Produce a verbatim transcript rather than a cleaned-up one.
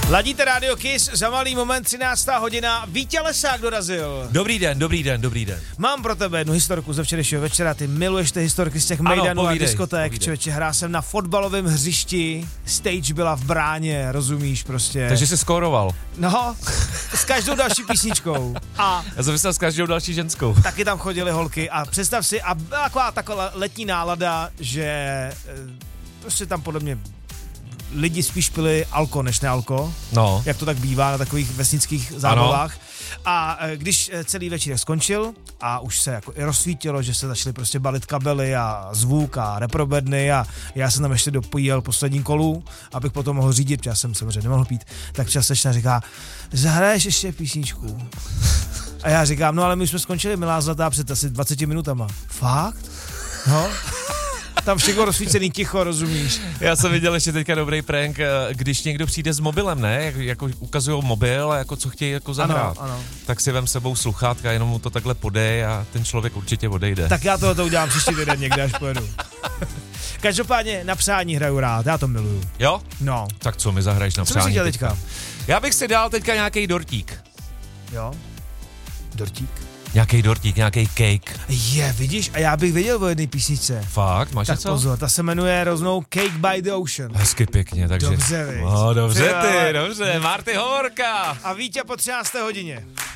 Ladíte Radio Kiss, za malý moment třináctá hodina, Vítě Lesák dorazil. Dobrý den, dobrý den, dobrý den. Mám pro tebe jednu historku ze včerejšího večera, ty miluješ ty historky z těch mejdanů a diskoték, člověče, hrál jsem na fotbalovém hřišti, stage byla v bráně, rozumíš prostě. Takže jsi skóroval. No, s každou další písničkou. A já jsem myslel s každou další ženskou. Taky tam chodily holky a představ si, a byla taková taková letní nálada, že prostě tam podle mě lidi spíš pili alko než nealko, no. Jak to tak bývá na takových vesnických zábavách. A když celý večer skončil a už se jako i rozsvítilo, že se začaly prostě balit kabely a zvuk a reprobedny a já jsem tam ještě dopojil poslední kolu, abych potom mohl řídit, protože já jsem samozřejmě nemohl pít, tak čas sečna říká, zahraješ ještě písničku. A já říkám, no ale my jsme skončili, milá zlatá, před asi dvaceti minutama. Fakt? No. Tam všechno rozsvícený ticho, rozumíš? Já jsem viděl ještě teďka dobrý prank, když někdo přijde s mobilem, ne? Jak, jako ukazujou mobil a jako co chtějí jako zahrát. Ano, ano. Tak si vem sebou sluchátka, jenom mu to takhle podej a ten člověk určitě odejde. Tak já tohle to udělám příští týden někde, až pojedu. Každopádně na přání hraju rád, já to miluju. Jo? No. Tak co mi zahraješ na co přání teďka? teďka? Já bych si dal teďka nějaký dortík. Jo? Dortík? Nějaký dortík, nějaký cake. Je, vidíš, a já bych věděl o jedné písničce. Fakt, máš tak něco? Pozor, ta se jmenuje rovnou Cake by the Ocean. Hezky pěkně, takže... Dobře, víš. No, dobře Ty, ty, dobře, Marty Hovorka. A Vítě po třinácté hodině.